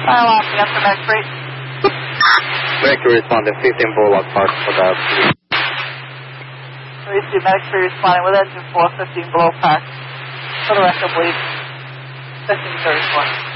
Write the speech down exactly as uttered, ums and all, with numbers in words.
Fire alarm, you got the medic three. Medic three responding, fifteen Bullock Park for the police. three two, medic three responding with engine four, fifteen below pack. For the record, please. fifteen thirty-four.